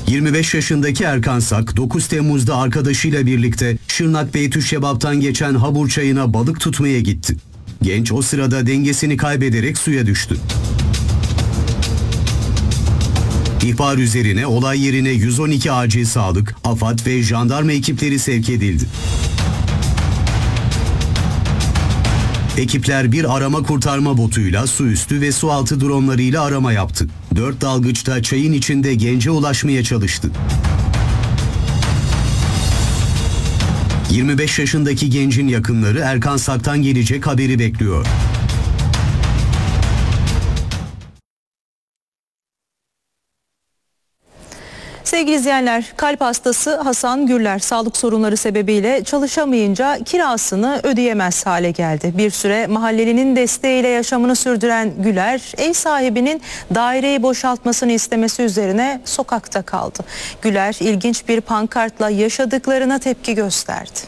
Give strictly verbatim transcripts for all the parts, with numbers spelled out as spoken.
yirmi beş yaşındaki Erkan Sak, dokuz Temmuz'da arkadaşıyla birlikte Şırnak Beytüşşebap'tan geçen Habur Çayı'na balık tutmaya gitti. Genç o sırada dengesini kaybederek suya düştü. İhbar üzerine olay yerine yüz on iki acil sağlık, AFAD ve jandarma ekipleri sevk edildi. Ekipler bir arama kurtarma botuyla su üstü ve su altı dronlarıyla arama yaptı. Dört dalgıçta çayın içinde gence ulaşmaya çalıştı. yirmi beş yaşındaki gencin yakınları Erkan Sak'tan gelecek haberi bekliyor. Sevgili izleyenler, kalp hastası Hasan Güller sağlık sorunları sebebiyle çalışamayınca kirasını ödeyemez hale geldi. Bir süre mahallelinin desteğiyle yaşamını sürdüren Güller, ev sahibinin daireyi boşaltmasını istemesi üzerine sokakta kaldı. Güller ilginç bir pankartla yaşadıklarına tepki gösterdi.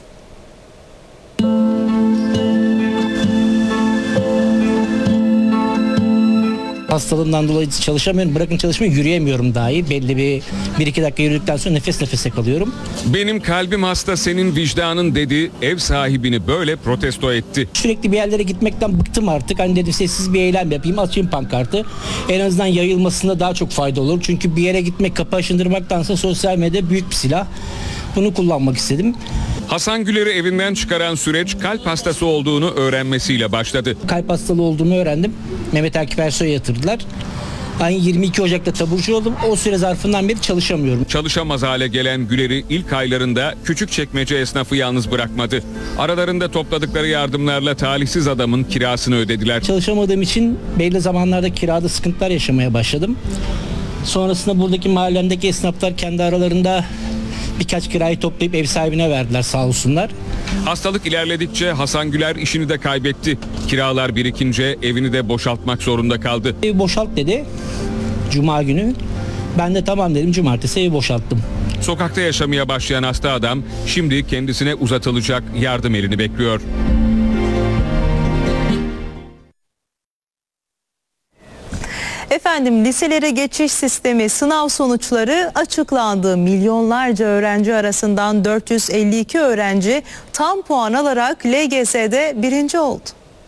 Hastalığımdan dolayı çalışamıyorum. Bırakın çalışmayı, yürüyemiyorum dahi. Belli bir bir iki dakika yürüdükten sonra nefes nefese kalıyorum. Benim kalbim hasta, senin vicdanın dedi. Ev sahibini böyle protesto etti. Sürekli bir yerlere gitmekten bıktım artık. Hani dedim sessiz bir eylem yapayım, açayım pankartı. En azından yayılmasında daha çok fayda olur. Çünkü bir yere gitmek, kapı aşındırmaktansa sosyal medya büyük bir silah. Bunu kullanmak istedim. Hasan Güller'i evinden çıkaran süreç kalp hastası olduğunu öğrenmesiyle başladı. Kalp hastalığı olduğumu öğrendim. Mehmet Akif Ersoy'a yatırdılar. Aynı yirmi iki Ocak'ta taburcu oldum. O süre zarfından beri çalışamıyorum. Çalışamaz hale gelen Güller'i ilk aylarında Küçükçekmece esnafı yalnız bırakmadı. Aralarında topladıkları yardımlarla talihsiz adamın kirasını ödediler. Çalışamadığım için belli zamanlarda kirada sıkıntılar yaşamaya başladım. Sonrasında buradaki mahallemdeki esnaflar kendi aralarında birkaç kirayı toplayıp ev sahibine verdiler, sağ olsunlar. Hastalık ilerledikçe Hasan Güller işini de kaybetti. Kiralar birikince evini de boşaltmak zorunda kaldı. Evi boşalt dedi Cuma günü. Ben de tamam dedim, cumartesi evi boşalttım. Sokakta yaşamaya başlayan hasta adam şimdi kendisine uzatılacak yardım elini bekliyor. Efendim, liselere geçiş sistemi sınav sonuçları açıklandı. Milyonlarca öğrenci arasından dört yüz elli iki öğrenci tam puan alarak L G S'de birinci oldu.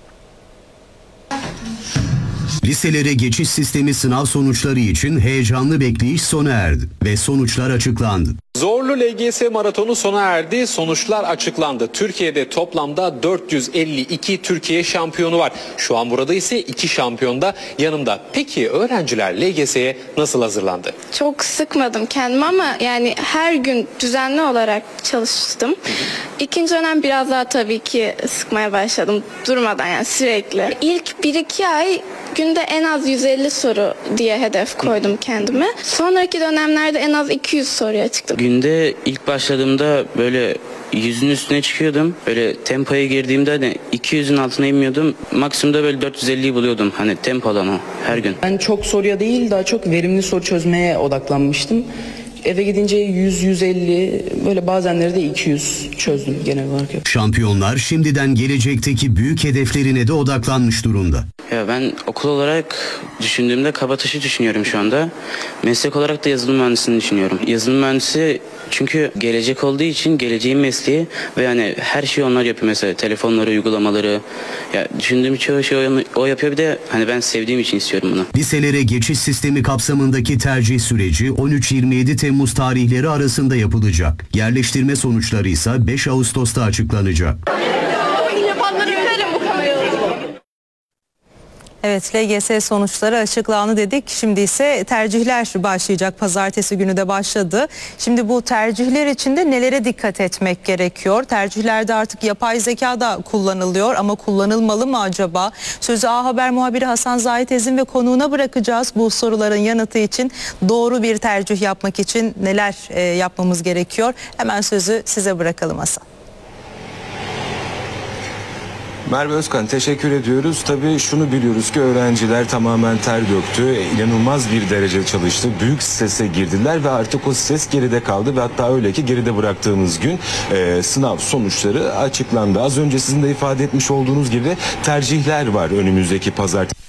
Liselere geçiş sistemi sınav sonuçları için heyecanlı bekleyiş sona erdi ve sonuçlar açıklandı. Zorlu L G S maratonu sona erdi, sonuçlar açıklandı. Türkiye'de toplamda dört yüz elli iki Türkiye şampiyonu var. Şu an burada ise iki şampiyon da yanımda. Peki öğrenciler L G S'ye nasıl hazırlandı? Çok sıkmadım kendimi ama yani her gün düzenli olarak çalıştım. İkinci dönem biraz daha tabii ki sıkmaya başladım durmadan, yani sürekli. İlk bir iki ay günde en az yüz elli soru diye hedef koydum kendime. Sonraki dönemlerde en az iki yüz soruya çıktım. Günde ilk başladığımda böyle yüzün üstüne çıkıyordum. Böyle tempoya girdiğimde hani iki yüzün altına inmiyordum. Maksimumda böyle dört yüz elliyi buluyordum. Hani tempolama her gün. Ben çok soruya değil, daha çok verimli soru çözmeye odaklanmıştım. Eve gidince yüz yüz elli, böyle bazenleri de iki yüz çözdüm genel olarak. Şampiyonlar şimdiden gelecekteki büyük hedeflerine de odaklanmış durumda. Ya ben okul olarak düşündüğümde Kabataş'ı düşünüyorum şu anda. Meslek olarak da yazılım mühendisliğini düşünüyorum. Yazılım mühendisi çünkü gelecek olduğu için geleceğin mesleği ve yani her şeyi onlar yapıyor, mesela telefonları, uygulamaları. Ya düşündüğüm çoğu şey o, o yapıyor, bir de hani ben sevdiğim için istiyorum bunu. Liselere geçiş sistemi kapsamındaki tercih süreci on üç yirmi yedi Temmuz tarihleri arasında yapılacak. Yerleştirme sonuçları ise beş Ağustos'ta açıklanacak. Evet, L G S sonuçları açıklandı dedik. Şimdi ise tercihler başlayacak. Pazartesi günü de başladı. Şimdi bu tercihler içinde nelere dikkat etmek gerekiyor? Tercihlerde artık yapay zeka da kullanılıyor ama kullanılmalı mı acaba? Sözü A Haber muhabiri Hasan Zahit Ezin ve konuğuna bırakacağız. Bu soruların yanıtı için, doğru bir tercih yapmak için neler e, yapmamız gerekiyor? Hemen sözü size bırakalım Hasan. Merve Özkan, teşekkür ediyoruz. Tabii şunu biliyoruz ki öğrenciler tamamen ter döktü. İnanılmaz bir derece çalıştı. Büyük strese girdiler ve artık o stres geride kaldı ve hatta öyle ki geride bıraktığımız gün e, sınav sonuçları açıklandı. Az önce sizin de ifade etmiş olduğunuz gibi tercihler var önümüzdeki pazartesi.